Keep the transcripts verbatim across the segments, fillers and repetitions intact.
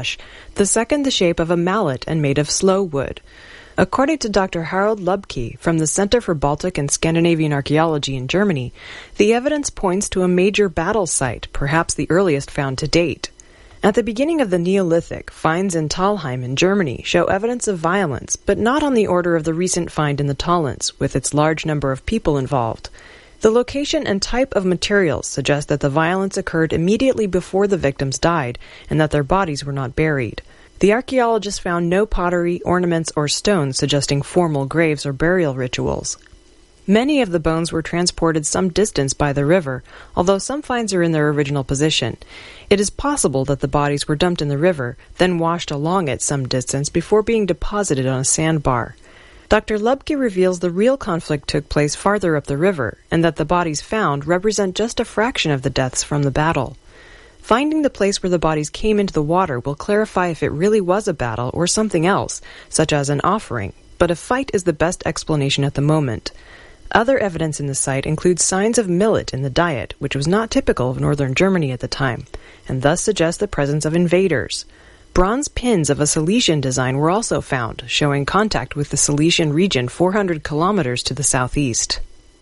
flesh, the second the shape of a mallet and made of sloe wood. According to Doctor Harald Lubke from the Center for Baltic and Scandinavian Archaeology in Germany, the evidence points to a major battle site, perhaps the earliest found to date. At the beginning of the Neolithic, finds in Talheim in Germany show evidence of violence, but not on the order of the recent find in the Tollens, with its large number of people involved. The location and type of materials suggest that the violence occurred immediately before the victims died, and that their bodies were not buried. The archaeologists found no pottery, ornaments, or stones suggesting formal graves or burial rituals. Many of the bones were transported some distance by the river, although some finds are in their original position. It is possible that the bodies were dumped in the river, then washed along it some distance before being deposited on a sandbar. Doctor Lubke reveals the real conflict took place farther up the river, and that the bodies found represent just a fraction of the deaths from the battle. Finding the place where the bodies came into the water will clarify if it really was a battle or something else, such as an offering, but a fight is the best explanation at the moment. Other evidence in the site includes signs of millet in the diet, which was not typical of northern Germany at the time, and thus suggests the presence of invaders. Bronze pins of a Cilician design were also found, showing contact with the Cilician region four hundred kilometers to the southeast.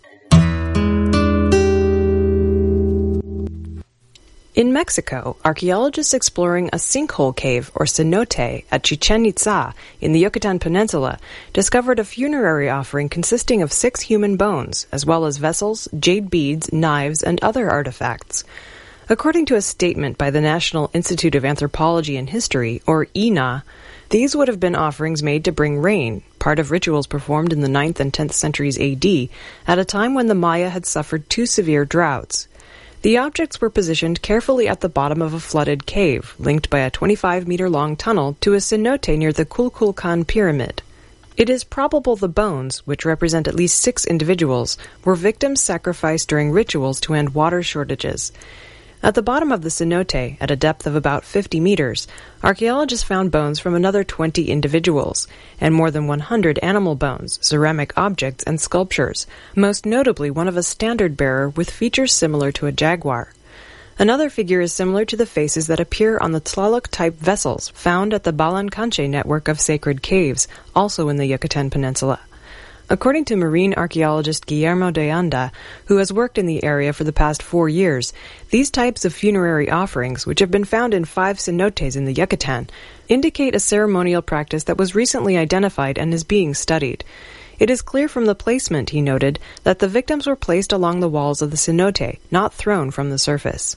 In Mexico, archaeologists exploring a sinkhole cave, or cenote, at Chichen Itza in the Yucatan Peninsula discovered a funerary offering consisting of six human bones, as well as vessels, jade beads, knives, and other artifacts. According to a statement by the National Institute of Anthropology and History, or I N A, these would have been offerings made to bring rain, part of rituals performed in the ninth and tenth centuries A D, at a time when the Maya had suffered two severe droughts. The objects were positioned carefully at the bottom of a flooded cave, linked by a twenty-five meter long tunnel to a cenote near the Kukulkan Pyramid. It is probable the bones, which represent at least six individuals, were victims sacrificed during rituals to end water shortages. At the bottom of the cenote, at a depth of about fifty meters, archaeologists found bones from another twenty individuals, and more than one hundred animal bones, ceramic objects, and sculptures, most notably one of a standard-bearer with features similar to a jaguar. Another figure is similar to the faces that appear on the Tlaloc-type vessels found at the Balancanche network of sacred caves, also in the Yucatan Peninsula. According to marine archaeologist Guillermo de Anda, who has worked in the area for the past four years, these types of funerary offerings, which have been found in five cenotes in the Yucatan, indicate a ceremonial practice that was recently identified and is being studied. It is clear from the placement, he noted, that the victims were placed along the walls of the cenote, not thrown from the surface.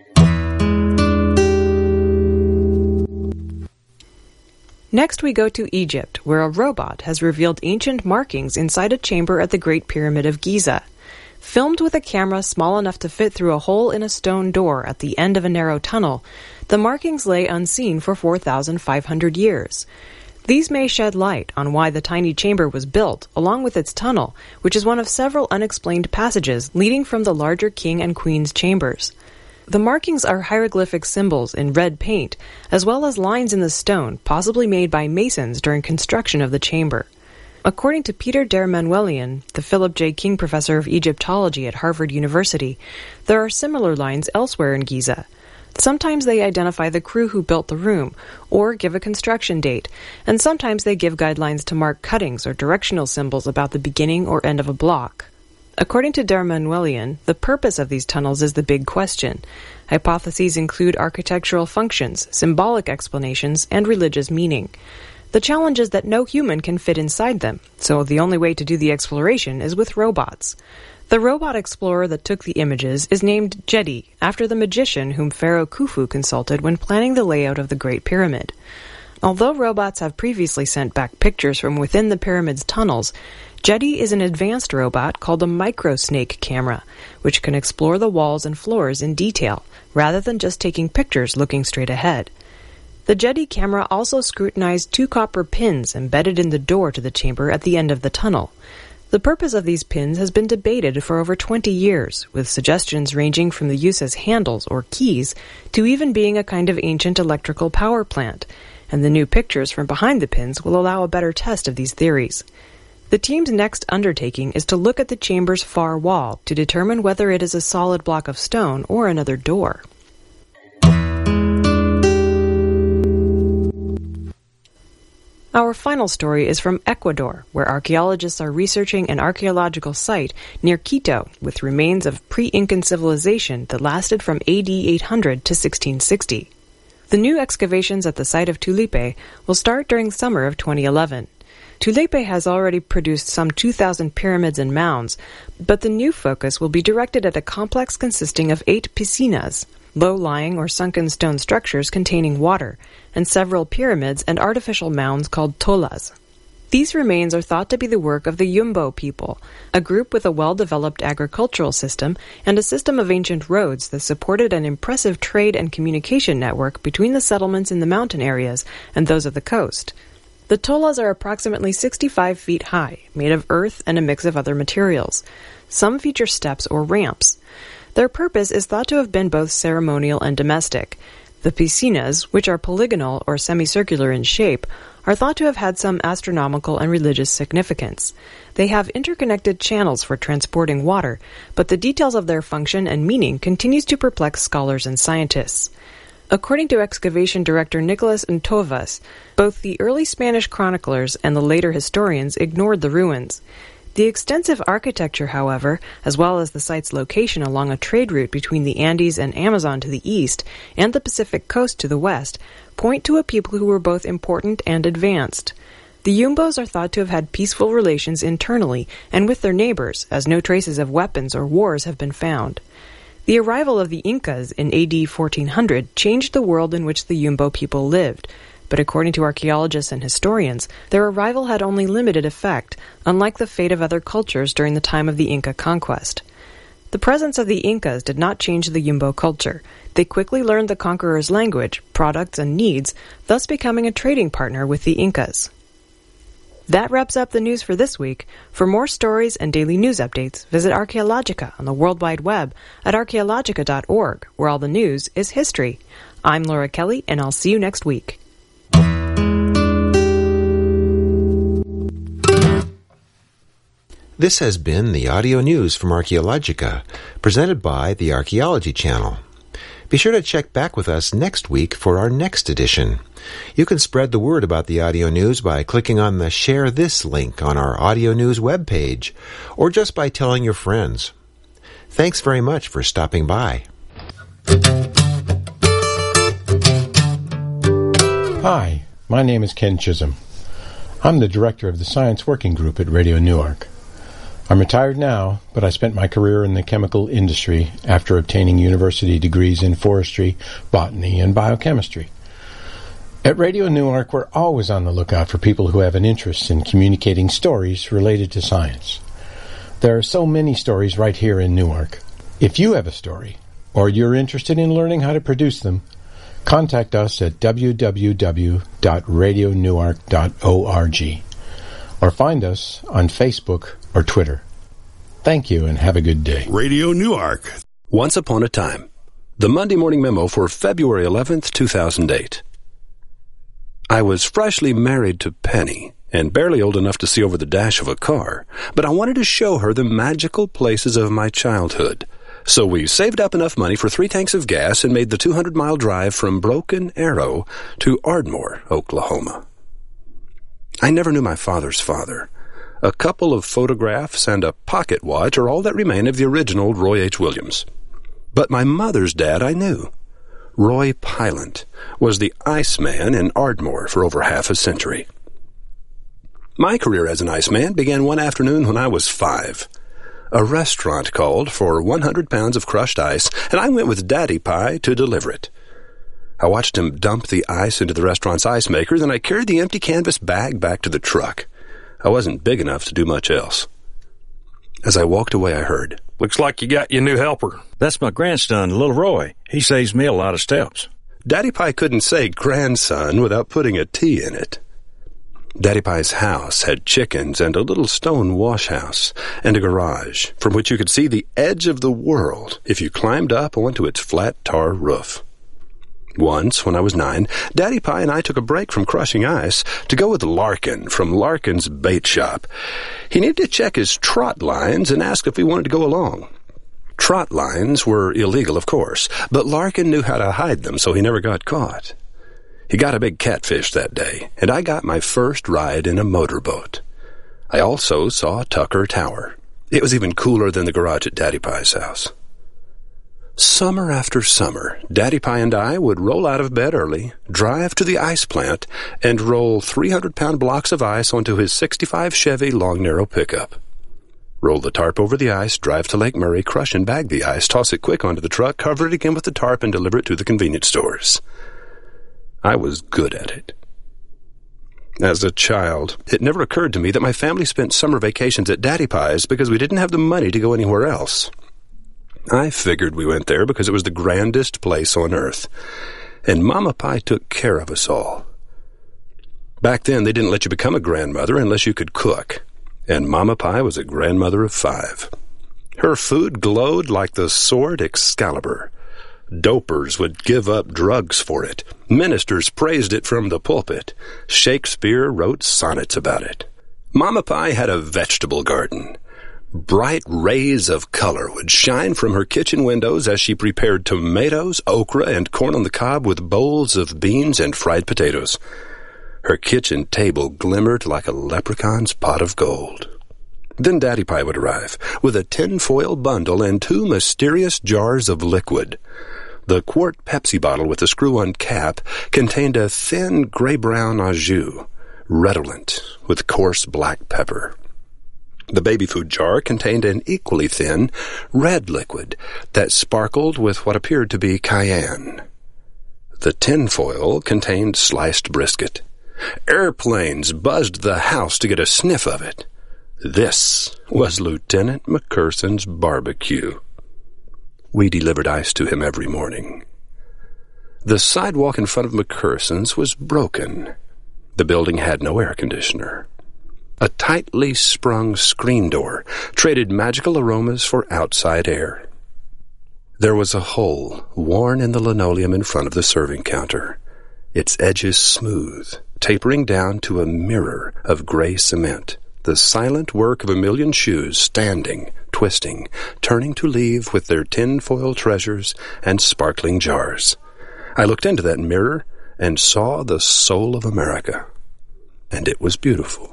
Next we go to Egypt, where a robot has revealed ancient markings inside a chamber at the Great Pyramid of Giza. Filmed with a camera small enough to fit through a hole in a stone door at the end of a narrow tunnel, the markings lay unseen for four thousand five hundred years. These may shed light on why the tiny chamber was built, along with its tunnel, which is one of several unexplained passages leading from the larger king and queen's chambers. The markings are hieroglyphic symbols in red paint, as well as lines in the stone, possibly made by masons during construction of the chamber. According to Peter Dermanuelian, the Philip J. King Professor of Egyptology at Harvard University, there are similar lines elsewhere in Giza. Sometimes they identify the crew who built the room, or give a construction date, and sometimes they give guidelines to mark cuttings or directional symbols about the beginning or end of a block. According to Dermanuelian, the purpose of these tunnels is the big question. Hypotheses include architectural functions, symbolic explanations, and religious meaning. The challenge is that no human can fit inside them, so the only way to do the exploration is with robots. The robot explorer that took the images is named Jedi, after the magician whom Pharaoh Khufu consulted when planning the layout of the Great Pyramid. Although robots have previously sent back pictures from within the pyramid's tunnels, Jedi is an advanced robot called a microsnake camera, which can explore the walls and floors in detail, rather than just taking pictures looking straight ahead. The Jedi camera also scrutinized two copper pins embedded in the door to the chamber at the end of the tunnel. The purpose of these pins has been debated for over twenty years, with suggestions ranging from the use as handles or keys to even being a kind of ancient electrical power plant, and the new pictures from behind the pins will allow a better test of these theories. The team's next undertaking is to look at the chamber's far wall to determine whether it is a solid block of stone or another door. Our final story is from Ecuador, where archaeologists are researching an archaeological site near Quito with remains of pre-Incan civilization that lasted from A D eight hundred to sixteen sixty. The new excavations at the site of Tulipe will start during summer of twenty eleven. Tulipe has already produced some two thousand pyramids and mounds, but the new focus will be directed at a complex consisting of eight piscinas, low-lying or sunken stone structures containing water, and several pyramids and artificial mounds called tolas. These remains are thought to be the work of the Yumbo people, a group with a well-developed agricultural system and a system of ancient roads that supported an impressive trade and communication network between the settlements in the mountain areas and those of the coast. The tolas are approximately sixty-five feet high, made of earth and a mix of other materials. Some feature steps or ramps. Their purpose is thought to have been both ceremonial and domestic. The piscinas, which are polygonal or semicircular in shape, are thought to have had some astronomical and religious significance. They have interconnected channels for transporting water, but the details of their function and meaning continues to perplex scholars and scientists. According to excavation director Nicolas Ntovas, both the early Spanish chroniclers and the later historians ignored the ruins. The extensive architecture, however, as well as the site's location along a trade route between the Andes and Amazon to the east and the Pacific coast to the west, point to a people who were both important and advanced. The Yumbos are thought to have had peaceful relations internally and with their neighbors, as no traces of weapons or wars have been found. The arrival of the Incas in A D fourteen hundred changed the world in which the Yumbo people lived, but according to archaeologists and historians, their arrival had only limited effect, unlike the fate of other cultures during the time of the Inca conquest. The presence of the Incas did not change the Yumbo culture. They quickly learned the conqueror's language, products, and needs, thus becoming a trading partner with the Incas. That wraps up the news for this week. For more stories and daily news updates, visit Archaeologica on the World Wide Web at archaeologica dot org, where all the news is history. I'm Laura Kelly, and I'll see you next week. This has been the audio news from Archaeologica, presented by the Archaeology Channel. Be sure to check back with us next week for our next edition. You can spread the word about the audio news by clicking on the Share This link on our audio news webpage, or just by telling your friends. Thanks very much for stopping by. Hi, my name is Ken Chisholm. I'm the director of the Science Working Group at Radio Newark. I'm retired now, but I spent my career in the chemical industry after obtaining university degrees in forestry, botany, and biochemistry. At Radio Newark, we're always on the lookout for people who have an interest in communicating stories related to science. There are so many stories right here in Newark. If you have a story, or you're interested in learning how to produce them, contact us at w w w dot radio newark dot org or find us on Facebook or Twitter. Thank you and have a good day. Radio Newark. Once upon a time. The Monday Morning Memo for February eleventh, two thousand eight. I was freshly married to Penny and barely old enough to see over the dash of a car, but I wanted to show her the magical places of my childhood. So we saved up enough money for three tanks of gas and made the two hundred mile drive from Broken Arrow to Ardmore, Oklahoma. I never knew my father's father. A couple of photographs and a pocket watch are all that remain of the original Roy H. Williams. But my mother's dad I knew. Roy Pylant was the Iceman in Ardmore for over half a century. My career as an Iceman began one afternoon when I was five. A restaurant called for one hundred pounds of crushed ice, and I went with Daddy Pie to deliver it. I watched him dump the ice into the restaurant's ice maker, then I carried the empty canvas bag back to the truck. I wasn't big enough to do much else. As I walked away, I heard, "Looks like you got your new helper." "That's my grandson, little Roy. He saves me a lot of steps." Daddy Pie couldn't say grandson without putting a T in it. Daddy Pie's house had chickens and a little stone wash house and a garage from which you could see the edge of the world if you climbed up onto its flat tar roof. Once, when I was nine, Daddy Pie and I took a break from crushing ice to go with Larkin from Larkin's bait shop. He needed to check his trot lines and asked if we wanted to go along. Trot lines were illegal, of course, but Larkin knew how to hide them, so he never got caught. He got a big catfish that day, and I got my first ride in a motorboat. I also saw Tucker Tower. It was even cooler than the garage at Daddy Pie's house. Summer after summer, Daddy Pie and I would roll out of bed early, drive to the ice plant, and roll three hundred pound blocks of ice onto his sixty-five Chevy long narrow pickup. Roll the tarp over the ice, drive to Lake Murray, crush and bag the ice, toss it quick onto the truck, cover it again with the tarp, and deliver it to the convenience stores. I was good at it. As a child, it never occurred to me that my family spent summer vacations at Daddy Pie's because we didn't have the money to go anywhere else. I figured we went there because it was the grandest place on earth, and Mama Pie took care of us all. Back then, they didn't let you become a grandmother unless you could cook, and Mama Pie was a grandmother of five. Her food glowed like the sword Excalibur. Dopers would give up drugs for it. Ministers praised it from the pulpit. Shakespeare wrote sonnets about it. Mama Pie had a vegetable garden. Bright rays of color would shine from her kitchen windows as she prepared tomatoes, okra, and corn on the cob with bowls of beans and fried potatoes. Her kitchen table glimmered like a leprechaun's pot of gold. Then Daddy Pie would arrive with a tinfoil bundle and two mysterious jars of liquid. The quart Pepsi bottle with the screw-on cap contained a thin gray-brown au jus, redolent with coarse black pepper. The baby food jar contained an equally thin, red liquid that sparkled with what appeared to be cayenne. The tinfoil contained sliced brisket. Airplanes buzzed the house to get a sniff of it. This was Lieutenant McCurson's barbecue. We delivered ice to him every morning. The sidewalk in front of McCurson's was broken. The building had no air conditioner. A tightly sprung screen door traded magical aromas for outside air. There was a hole worn in the linoleum in front of the serving counter, its edges smooth, tapering down to a mirror of gray cement, the silent work of a million shoes standing, twisting, turning to leave with their tinfoil treasures and sparkling jars. I looked into that mirror and saw the soul of America, and it was beautiful.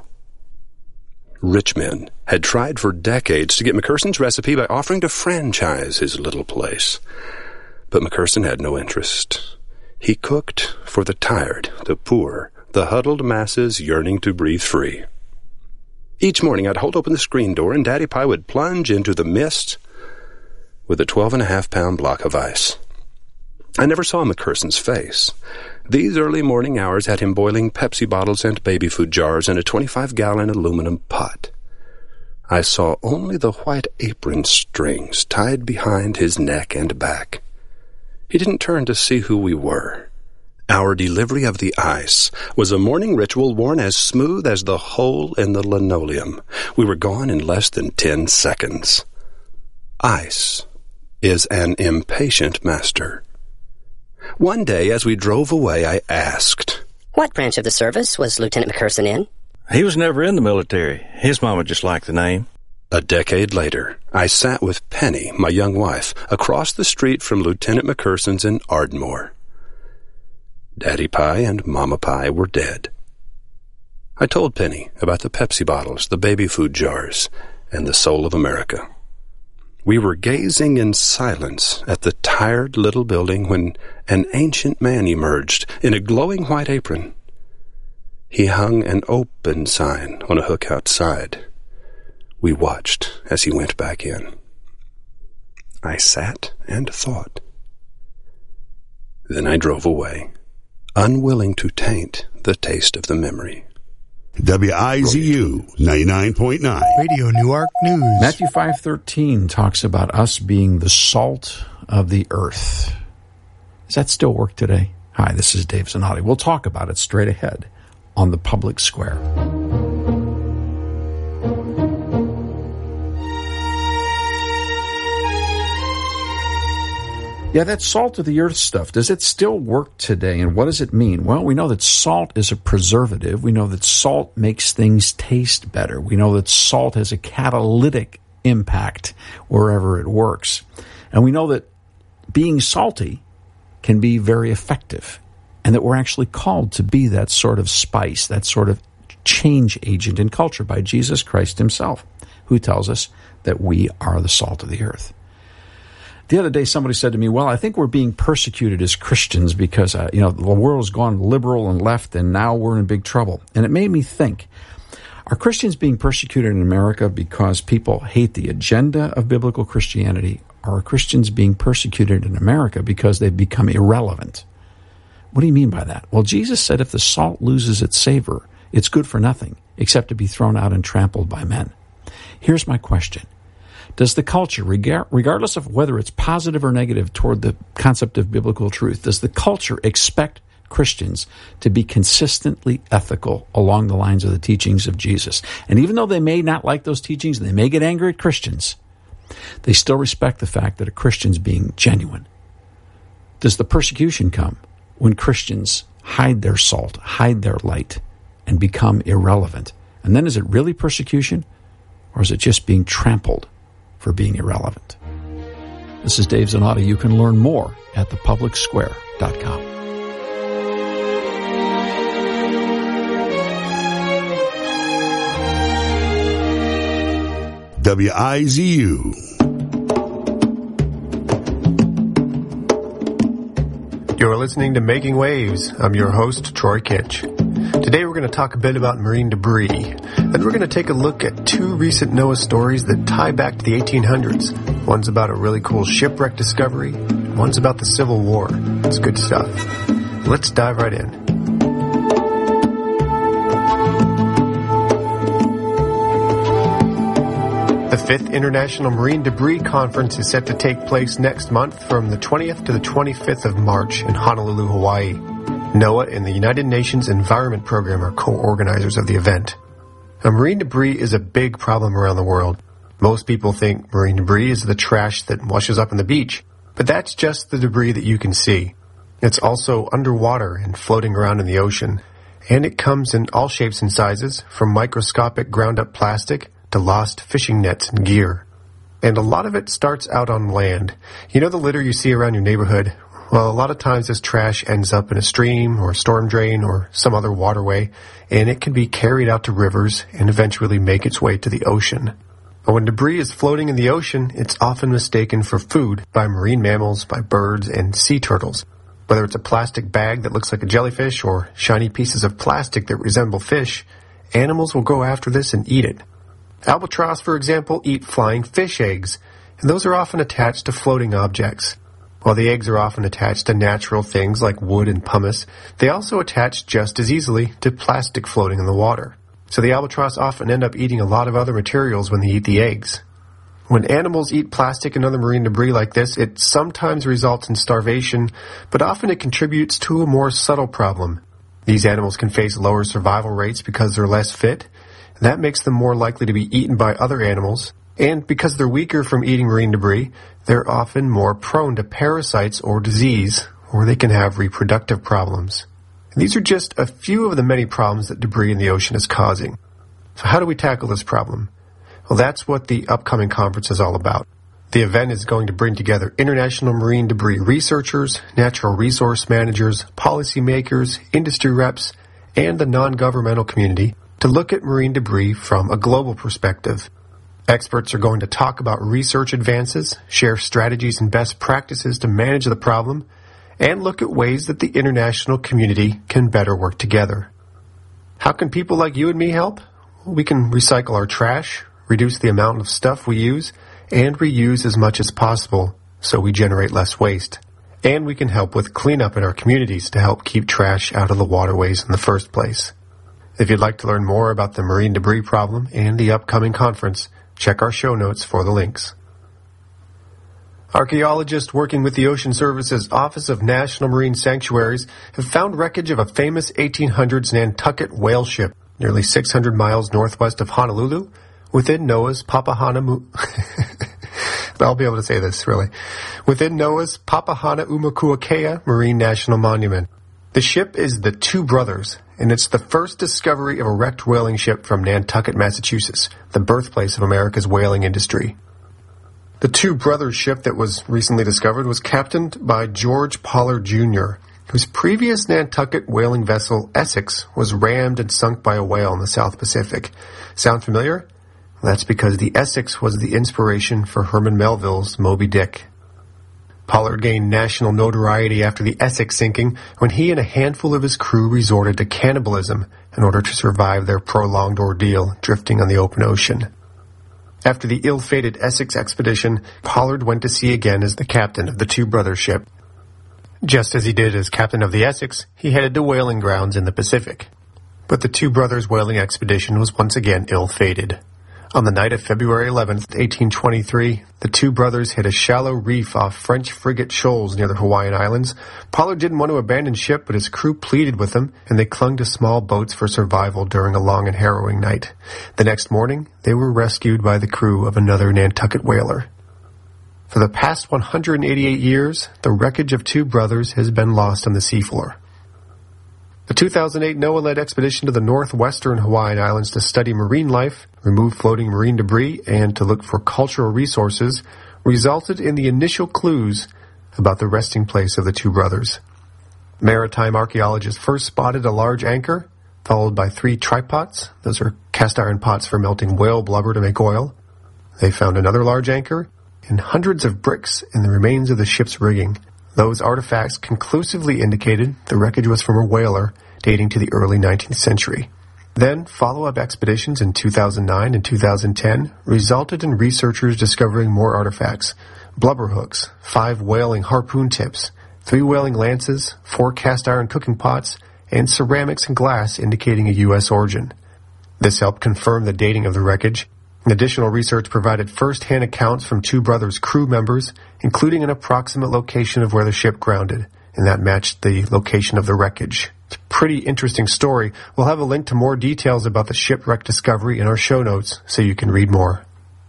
Rich men had tried for decades to get McCurson's recipe by offering to franchise his little place. But McCurson had no interest. He cooked for the tired, the poor, the huddled masses yearning to breathe free. Each morning I'd hold open the screen door and Daddy Pie would plunge into the mist with a twelve and a half pound block of ice. I never saw McCurson's face. These early morning hours had him boiling Pepsi bottles and baby food jars in a twenty-five gallon aluminum pot. I saw only the white apron strings tied behind his neck and back. He didn't turn to see who we were. Our delivery of the ice was a morning ritual worn as smooth as the hole in the linoleum. We were gone in less than ten seconds. Ice is an impatient master. One day, as we drove away, I asked, "What branch of the service was Lieutenant McCurson in?" He was never in the military. His mama just liked the name. A decade later, I sat with Penny, my young wife, across the street from Lieutenant McCurson's in Ardmore. Daddy Pie and Mama Pie were dead. I told Penny about the Pepsi bottles, the baby food jars, and the soul of America. We were gazing in silence at the tired little building when an ancient man emerged in a glowing white apron. He hung an open sign on a hook outside. We watched as he went back in. I sat and thought. Then I drove away, unwilling to taint the taste of the memory. W I Z U ninety-nine point nine. Radio Newark News. Matthew five thirteen talks about us being the salt of the earth. Does that still work today? Hi, this is Dave Zanotti. We'll talk about it straight ahead on the Public Square. Yeah, that salt of the earth stuff, does it still work today, and what does it mean? Well, we know that salt is a preservative. We know that salt makes things taste better. We know that salt has a catalytic impact wherever it works. And we know that being salty can be very effective. and that we're actually called to be that sort of spice, that sort of change agent in culture by Jesus Christ himself, who tells us that we are the salt of the earth. The other day, somebody said to me, well, I think we're being persecuted as Christians because, uh, you know, the world's gone liberal and left, and now we're in big trouble. And it made me think, are Christians being persecuted in America because people hate the agenda of biblical Christianity? Or are Christians being persecuted in America because they've become irrelevant? What do you mean by that? Well, Jesus said if the salt loses its savor, it's good for nothing except to be thrown out and trampled by men. Here's my question. Does the culture, regardless of whether it's positive or negative toward the concept of biblical truth, does the culture expect Christians to be consistently ethical along the lines of the teachings of Jesus? And even though they may not like those teachings, and they may get angry at Christians, they still respect the fact that a Christian's being genuine. Does the persecution come when Christians hide their salt, hide their light, and become irrelevant? And then is it really persecution, or is it just being trampled for being irrelevant? This is Dave Zanotti. You can learn more at the public square dot com. W I Z U. You're listening to Making Waves. I'm your host, Troy Kinch. Today we're going to talk a bit about marine debris, and we're going to take a look at two recent NOAA stories that tie back to the eighteen hundreds. One's about a really cool shipwreck discovery, one's about the Civil War. It's good stuff. Let's dive right in. The fifth International Marine Debris Conference is set to take place next month from the twentieth to the twenty-fifth of March in Honolulu, Hawaii. NOAA and the United Nations Environment Program are co-organizers of the event. Now, marine debris is a big problem around the world. Most people think marine debris is the trash that washes up on the beach, but that's just the debris that you can see. It's also underwater and floating around in the ocean, and it comes in all shapes and sizes, from microscopic ground-up plastic to lost fishing nets and gear. And a lot of it starts out on land. You know the litter you see around your neighborhood? Well, a lot of times this trash ends up in a stream or a storm drain or some other waterway, and it can be carried out to rivers and eventually make its way to the ocean. But when debris is floating in the ocean, it's often mistaken for food by marine mammals, by birds, and sea turtles. Whether it's a plastic bag that looks like a jellyfish or shiny pieces of plastic that resemble fish, animals will go after this and eat it. Albatross, for example, eat flying fish eggs, and those are often attached to floating objects. While the eggs are often attached to natural things like wood and pumice, they also attach just as easily to plastic floating in the water. So the albatross often end up eating a lot of other materials when they eat the eggs. When animals eat plastic and other marine debris like this, it sometimes results in starvation, but often it contributes to a more subtle problem. These animals can face lower survival rates because they're less fit. That makes them more likely to be eaten by other animals. And because they're weaker from eating marine debris, they're often more prone to parasites or disease, or they can have reproductive problems. And these are just a few of the many problems that debris in the ocean is causing. So how do we tackle this problem? Well, that's what the upcoming conference is all about. The event is going to bring together international marine debris researchers, natural resource managers, policymakers, industry reps, and the non-governmental community to look at marine debris from a global perspective. Experts are going to talk about research advances, share strategies and best practices to manage the problem, and look at ways that the international community can better work together. How can people like you and me help? We can recycle our trash, reduce the amount of stuff we use, and reuse as much as possible so we generate less waste. And we can help with cleanup in our communities to help keep trash out of the waterways in the first place. If you'd like to learn more about the marine debris problem and the upcoming conference, check our show notes for the links. Archaeologists working with the Ocean Service's Office of National Marine Sanctuaries have found wreckage of a famous eighteen hundreds Nantucket whale ship nearly six hundred miles northwest of Honolulu within NOAA's Papahana... I'll be able to say this, really. Within NOAA's Papahānaumokuākea Marine National Monument. The ship is the Two Brothers, and it's the first discovery of a wrecked whaling ship from Nantucket, Massachusetts, the birthplace of America's whaling industry. The Two Brothers ship that was recently discovered was captained by George Pollard Junior whose previous Nantucket whaling vessel Essex was rammed and sunk by a whale in the South Pacific. Sound familiar? Well, that's because the Essex was the inspiration for Herman Melville's Moby Dick. Pollard gained national notoriety after the Essex sinking when he and a handful of his crew resorted to cannibalism in order to survive their prolonged ordeal drifting on the open ocean. After the ill-fated Essex expedition, Pollard went to sea again as the captain of the Two Brothers ship. Just as he did as captain of the Essex, he headed to whaling grounds in the Pacific. But the Two Brothers whaling expedition was once again ill-fated. On the night of February eleventh, eighteen twenty-three, the Two Brothers hit a shallow reef off French frigate shoals near the Hawaiian Islands. Pollard didn't want to abandon ship, but his crew pleaded with him, and they clung to small boats for survival during a long and harrowing night. The next morning, they were rescued by the crew of another Nantucket whaler. For the past one hundred eighty-eight years, the wreckage of Two Brothers has been lost on the seafloor. The two thousand eight NOAA-led expedition to the northwestern Hawaiian Islands to study marine life, remove floating marine debris, and to look for cultural resources resulted in the initial clues about the resting place of the Two Brothers. Maritime archaeologists first spotted a large anchor, followed by three tripods. Those are cast iron pots for melting whale blubber to make oil. They found another large anchor and hundreds of bricks in the remains of the ship's rigging. Those artifacts conclusively indicated the wreckage was from a whaler dating to the early nineteenth century. Then, follow-up expeditions in two thousand nine and two thousand ten resulted in researchers discovering more artifacts: blubber hooks, five whaling harpoon tips, three whaling lances, four cast-iron cooking pots, and ceramics and glass indicating a U S origin. This helped confirm the dating of the wreckage. Additional research provided first-hand accounts from Two Brothers crew members, including an approximate location of where the ship grounded, and that matched the location of the wreckage. It's a pretty interesting story. We'll have a link to more details about the shipwreck discovery in our show notes so you can read more.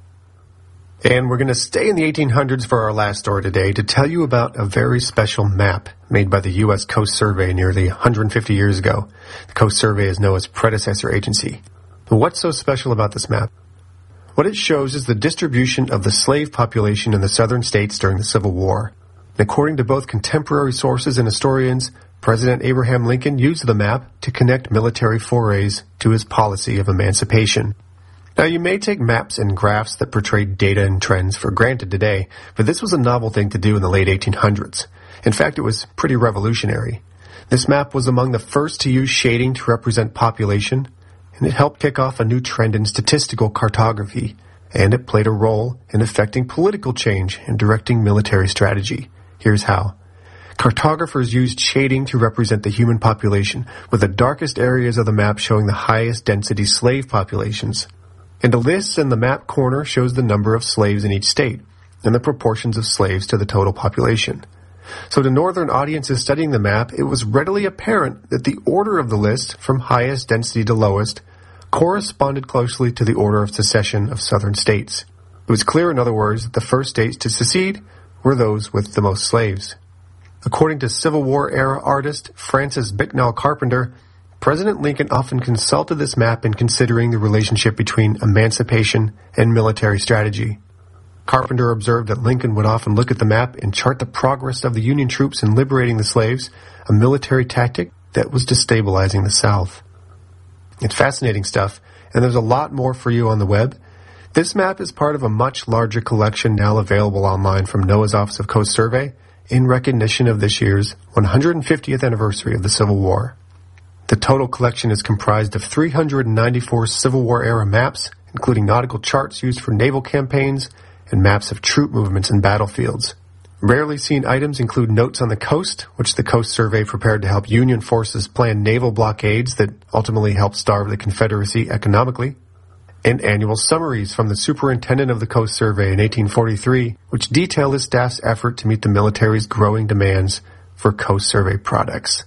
And we're going to stay in the eighteen hundreds for our last story today to tell you about a very special map made by the U S Coast Survey nearly one hundred fifty years ago. The Coast Survey is NOAA's predecessor agency. But what's so special about this map? What it shows is the distribution of the slave population in the southern states during the Civil War. And according to both contemporary sources and historians, President Abraham Lincoln used the map to connect military forays to his policy of emancipation. Now, you may take maps and graphs that portray data and trends for granted today, but this was a novel thing to do in the late eighteen hundreds. In fact, it was pretty revolutionary. This map was among the first to use shading to represent population, and it helped kick off a new trend in statistical cartography, and it played a role in affecting political change and directing military strategy. Here's how. Cartographers used shading to represent the human population, with the darkest areas of the map showing the highest density slave populations. And a list in the map corner shows the number of slaves in each state, and the proportions of slaves to the total population. So to northern audiences studying the map, it was readily apparent that the order of the list, from highest density to lowest, corresponded closely to the order of secession of southern states. It was clear, in other words, that the first states to secede were those with the most slaves. According to Civil War-era artist Francis Bicknell Carpenter, President Lincoln often consulted this map in considering the relationship between emancipation and military strategy. Carpenter observed that Lincoln would often look at the map and chart the progress of the Union troops in liberating the slaves, a military tactic that was destabilizing the South. It's fascinating stuff, and there's a lot more for you on the web. This map is part of a much larger collection now available online from NOAA's Office of Coast Survey in recognition of this year's one hundred fiftieth anniversary of the Civil War. The total collection is comprised of three hundred ninety-four Civil War-era maps, including nautical charts used for naval campaigns and maps of troop movements and battlefields. Rarely seen items include notes on the coast, which the Coast Survey prepared to help Union forces plan naval blockades that ultimately helped starve the Confederacy economically, and annual summaries from the Superintendent of the Coast Survey in eighteen forty-three, which detail his staff's effort to meet the military's growing demands for Coast Survey products.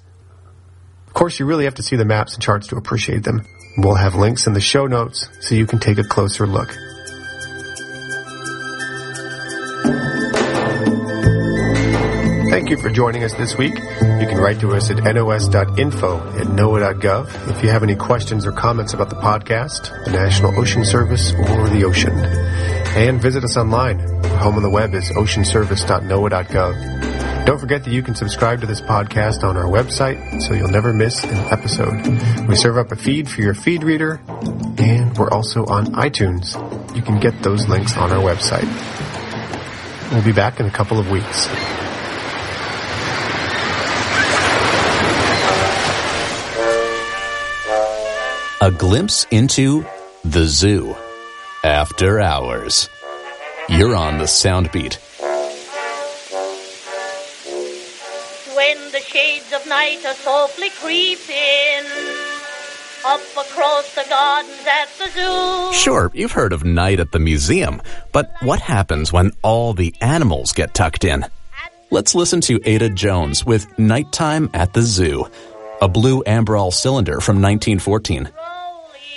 Of course, you really have to see the maps and charts to appreciate them. We'll have links in the show notes so you can take a closer look. Thank you for joining us this week. You can write to us at N O S dot info at NOAA dot gov if you have any questions or comments about the podcast, the National Ocean Service, or the ocean. And visit us online. Our home on the web is ocean service dot noaa dot gov. Don't forget that you can subscribe to this podcast on our website so you'll never miss an episode. We serve up a feed for your feed reader, and we're also on iTunes. You can get those links on our website. We'll be back in a couple of weeks. A glimpse into the zoo. After hours. You're on the Soundbeat. When the shades of night are softly creeping up across the gardens at the zoo. Sure, you've heard of night at the museum, but what happens when all the animals get tucked in? Let's listen to Ada Jones with Nighttime at the Zoo, a blue Ambrol cylinder from nineteen fourteen.